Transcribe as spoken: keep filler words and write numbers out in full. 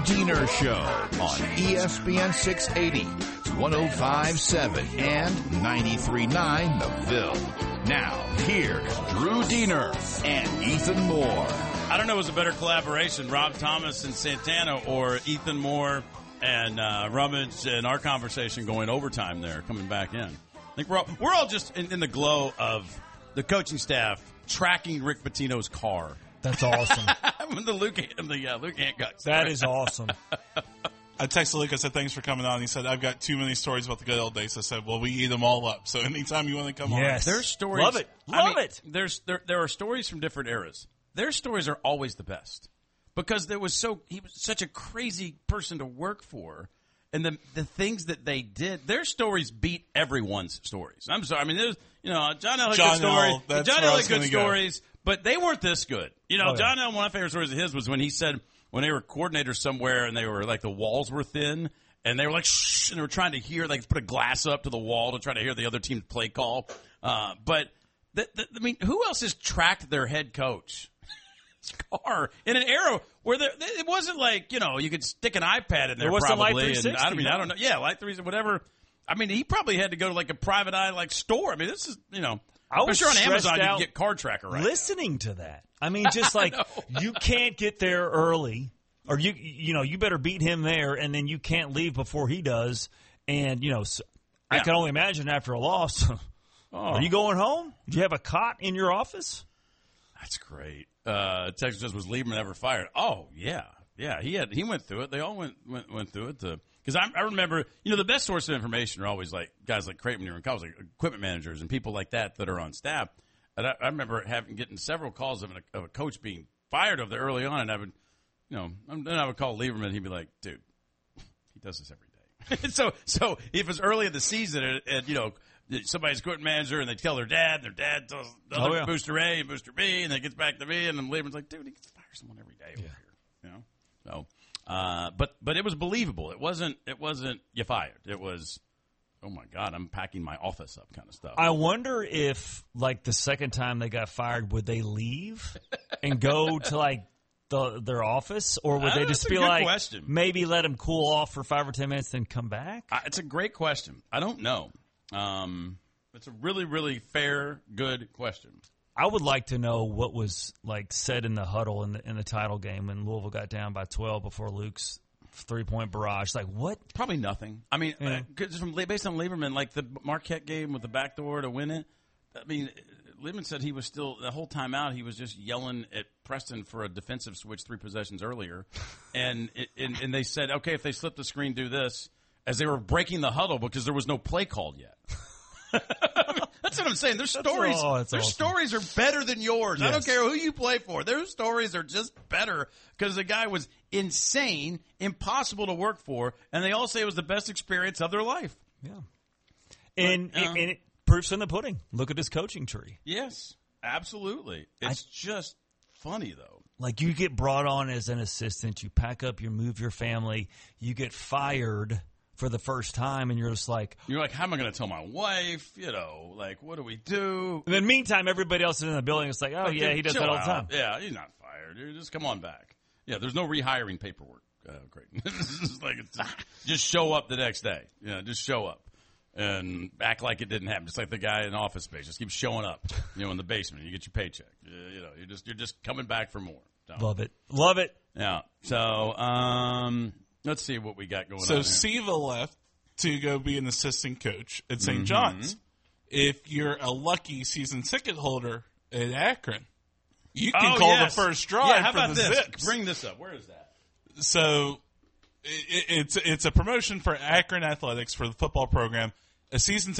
Diener Show on E S P N six eighty, one oh five point seven, and ninety-three point nine The Ville. Now, here's Drew Diener and Ethan Moore. I don't know who was a better collaboration, Rob Thomas and Santana or Ethan Moore and uh, Rummage and our conversation going overtime there, coming back in. I think we're all, we're all just in, in the glow of the coaching staff tracking Rick Pitino's car. That's awesome. the Luke, the uh, Luke Hancock. That is awesome. I texted Luke. I said, thanks for coming on. He said, I've got too many stories about the good old days. I said, well, we eat them all up. So anytime you want to come yes. on. There's stories. Love it. Love I mean, it. There's, there, there are stories from different eras. Their stories are always the best because there was so he was such a crazy person to work for, and the the things that they did. Their stories beat everyone's stories. I'm sorry. I mean, there's you know John L. had John good stories. L, that's John where L. I had was good gonna go. stories, but they weren't this good. You know, Oh, yeah. John L. One of my favorite stories of his was when he said when they were coordinators somewhere and they were like the walls were thin. And they were like, shh, and they were trying to hear, like, put a glass up to the wall to try to hear the other team's play call. Uh, but, the, the, I mean, who else has tracked their head coach? Car in an era where there, it wasn't like, you know, you could stick an iPad in there, It wasn't probably. like three sixty, and I mean, no. I don't know. Yeah, like three, whatever. I mean, he probably had to go to like a private eye like store. I mean, this is, you know, I I'm was sure on stressed Amazon you out can get Car Tracker right listening to that. I mean, just like you can't get there early, or you you know you better beat him there, and then you can't leave before he does. And you know, so I Yeah. can only imagine after a loss. Oh. Are you going home? Do you have a cot in your office? That's great. Uh, Texas says, was Lieberman ever fired? Oh yeah, yeah. He had he went through it. They all went went, went through it. Because I, I remember, you know, the best source of information are always like guys like Creighton when you were in college, like equipment managers and people like that that are on staff. And I, I remember having getting several calls of, an, of a coach being fired of there early on, and I would, you know, then I would call Lieberman. He'd be like, "Dude, he does this every day." so so if it's early in the season, and, and you know. Somebody's equipment manager, and they tell their dad, and their dad tells the other Oh, yeah. booster A and booster B, and then it gets back to me, and then Lieberman's like, dude, he gets to fire someone every day over here, you know. So, uh, but but it was believable. It wasn't it wasn't you fired. It was, oh my God, I'm packing my office up kind of stuff. I wonder if, like, the second time they got fired, would they leave and go to like the their office, or would Uh, they that's just a be good like question. maybe let him cool off for five or ten minutes, then come back? I, it's a great question. I don't know. Um, it's a really really fair, good question. I would like to know what was like said in the huddle in the in the title game when Louisville got down by twelve before Luke's three point barrage. Like what? Probably nothing. I mean, Yeah. uh, 'cause from based on Lieberman, like the Marquette game with the backdoor to win it. I mean, Lieberman said he was still the whole time out. He was just yelling at Preston for a defensive switch three possessions earlier, and it, and, and they said, okay, if they slip the screen, do this. As they were breaking the huddle because there was no play called yet. That's what I'm saying. Their stories, oh, that's their awesome. stories are better than yours. I don't Yes. care who you play for. Their stories are just better because the guy was insane, impossible to work for, and they all say it was the best experience of their life. Yeah. And, But, um, and it proofs in the pudding. Look at his coaching tree. Yes, absolutely. It's just funny though. Like you get brought on as an assistant, you pack up, you move your family, you get fired for the first time, and you're just like, You're like, how am I going to tell my wife? You know, like, what do we do? and then meantime, everybody else is in the building. It's like, oh, Like, yeah, dude, he does chill that all the time. out. Yeah, he's not fired, dude. Just come on back. Yeah, there's no rehiring paperwork. Uh, great. It's like it's just, just show up the next day. Yeah, just show up and act like it didn't happen. Just like the guy in Office Space. Just keep showing up. You know, in the basement, you get your paycheck. You, you know, you're just you're just coming back for more. So, Love it. Love it. yeah. So um, let's see what we got going So on. here. Siva left to go be an assistant coach at Saint Mm-hmm. John's. If you're a lucky season ticket holder at Akron, you can Oh, call yes. the first drive Yeah, how for about the this? Zips. Bring this up. Where is that? So it, it's it's a promotion for Akron Athletics for the football program. A season